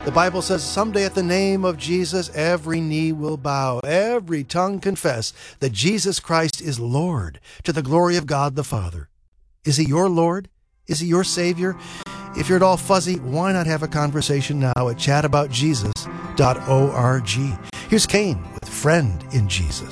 The Bible says someday at the name of Jesus, every knee will bow, every tongue confess that Jesus Christ is Lord, to the glory of God the Father. Is He your Lord? Is He your Savior? If you're at all fuzzy, why not have a conversation now at chataboutjesus.org. Here's Cain with Friend in Jesus.